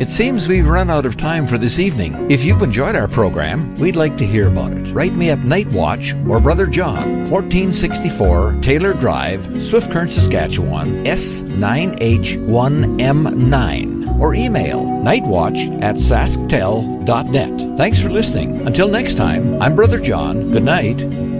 It seems we've run out of time for this evening. If you've enjoyed our program, we'd like to hear about it. Write me at Night Watch or Brother John, 1464 Taylor Drive, Swift Current, Saskatchewan, S9H1M9. Or email nightwatch@sasktel.net. Thanks for listening. Until next time, I'm Brother John. Good night.